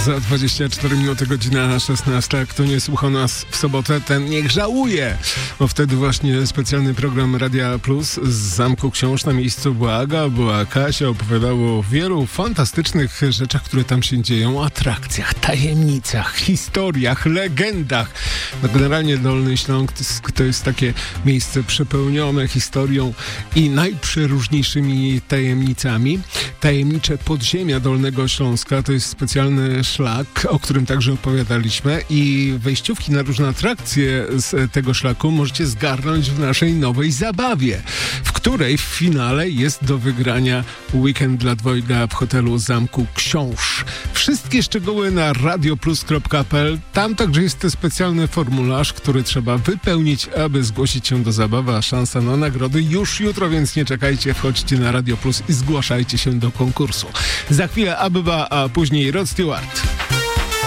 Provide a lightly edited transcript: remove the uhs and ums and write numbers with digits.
Za 24 minuty, godzina 16. Kto nie słuchał nas w sobotę, ten niech żałuje. Bo wtedy właśnie specjalny program Radia Plus z Zamku Książ. Na miejscu była Aga, była Kasia. Opowiadało o wielu fantastycznych rzeczach, które tam się dzieją. Atrakcjach, tajemnicach, historiach, legendach. No generalnie Dolny Śląsk to jest takie miejsce przepełnione historią i najprzeróżniejszymi tajemnicami. Tajemnicze podziemia Dolnego Śląska to jest specjalny szlak, o którym także opowiadaliśmy, i wejściówki na różne atrakcje z tego szlaku możecie zgarnąć w naszej nowej zabawie, w której w finale jest do wygrania weekend dla dwojga w hotelu Zamku Książ. Wszystkie szczegóły na radioplus.pl. Tam także jest ten specjalny formularz, który trzeba wypełnić, aby zgłosić się do zabawy, a szansa na nagrody już jutro, więc nie czekajcie, wchodźcie na Radio Plus i zgłaszajcie się do konkursu. Za chwilę Abyba, a później Rod Stewart.